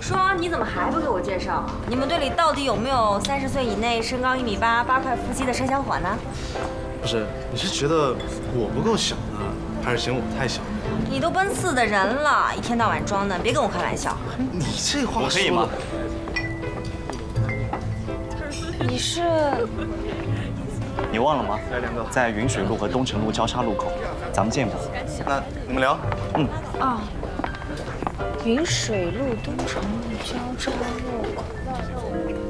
说你怎么还不给我介绍？你们队里到底有没有30岁以内、身高1米8、8块腹肌的生小伙呢？ 不是，你是觉得我不够小呢，还是嫌我太小？ 你都奔4的人了，一天到晚装嫩，别跟我开玩笑。 你这话我可以吗？ 你是？ 你忘了吗？ 来2个， 在云水路和东城路交叉路口，咱们见过。 那你们聊。 哦，云水路、东城路交叉路口。